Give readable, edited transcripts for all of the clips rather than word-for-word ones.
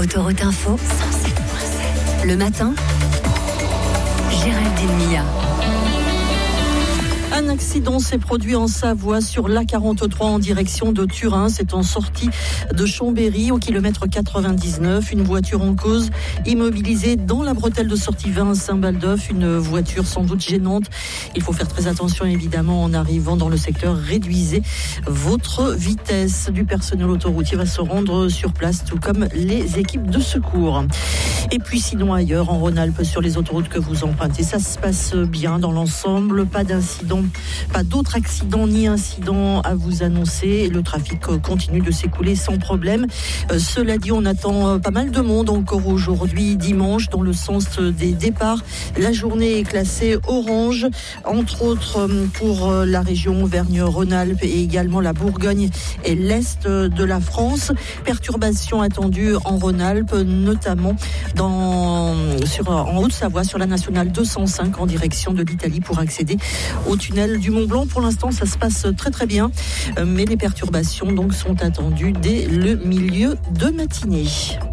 Autoroute Info, 107.7. Le matin, Géraldine Mia. Un accident s'est produit en Savoie sur l'A43 en direction de Turin. C'est en sortie de Chambéry au kilomètre 99. Une voiture en cause immobilisée dans la bretelle de sortie 20 à Saint-Baldeuf. Une voiture sans doute gênante. Il faut faire très attention évidemment en arrivant dans le secteur. Réduisez votre vitesse. Du personnel autoroutier va se rendre sur place, tout comme les équipes de secours. Et puis sinon ailleurs en Rhône-Alpes sur les autoroutes que vous empruntez, ça se passe bien dans l'ensemble. Pas d'incident. Pas d'autres accidents ni incidents à vous annoncer. Le trafic continue de s'écouler sans problème. Cela dit, on attend pas mal de monde encore aujourd'hui, dimanche, dans le sens des départs. La journée est classée orange, entre autres pour la région Auvergne-Rhône-Alpes et également la Bourgogne et l'Est de la France. Perturbations attendues en Rhône-Alpes, notamment en Haute-Savoie, sur la nationale 205 en direction de l'Italie pour accéder au tunnel du Mont-Blanc. Pour l'instant, ça se passe très très bien, mais les perturbations donc sont attendues dès le milieu de matinée.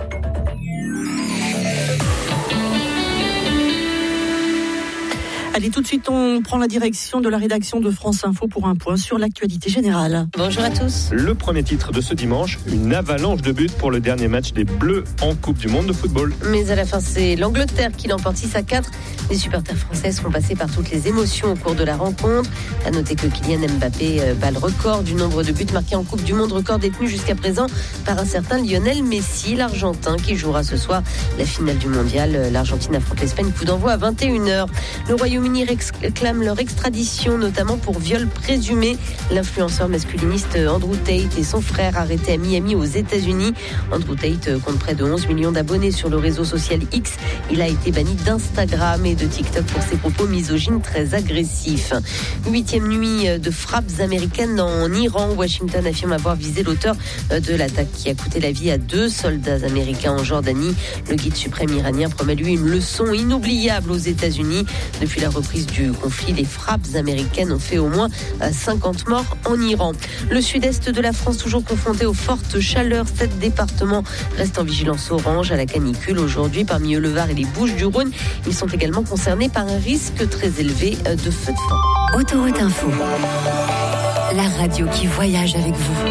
Allez, tout de suite, on prend la direction de la rédaction de France Info pour un point sur l'actualité générale. Bonjour à tous. Le premier titre de ce dimanche, une avalanche de buts pour le dernier match des Bleus en Coupe du Monde de football. Mais à la fin, c'est l'Angleterre qui l'emporte 6-4. Les supporters français sont passés par toutes les émotions au cours de la rencontre. À noter que Kylian Mbappé bat le record du nombre de buts marqués en Coupe du Monde, record détenu jusqu'à présent par un certain Lionel Messi, l'Argentin, qui jouera ce soir la finale du Mondial. L'Argentine affronte l'Espagne, coup d'envoi à 21h. Le Royaume-Uni réclament leur extradition, notamment pour viol présumé. L'influenceur masculiniste Andrew Tate et son frère arrêtés à Miami aux États-Unis. Andrew Tate compte près de 11 millions d'abonnés sur le réseau social X. Il a été banni d'Instagram et de TikTok pour ses propos misogynes très agressifs. 8e nuit de frappes américaines en Iran. Washington affirme avoir visé l'auteur de l'attaque qui a coûté la vie à 2 soldats américains en Jordanie. Le guide suprême iranien promet lui une leçon inoubliable aux États-Unis. Depuis la reprise du conflit, les frappes américaines ont fait au moins 50 morts en Iran. Le sud-est de la France toujours confronté aux fortes chaleurs. 7 départements restent en vigilance orange à la canicule aujourd'hui. Parmi eux, le Var et les Bouches-du-Rhône. Ils sont également concernés par un risque très élevé de feux de forêt. Autoroute Info, la radio qui voyage avec vous.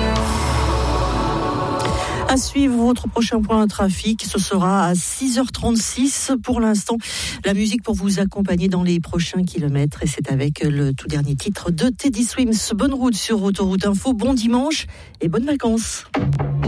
À suivre votre prochain point trafic, ce sera à 6h36. Pour l'instant, la musique pour vous accompagner dans les prochains kilomètres. Et c'est avec le tout dernier titre de Teddy Swims. Bonne route sur Autoroute Info, bon dimanche et bonnes vacances.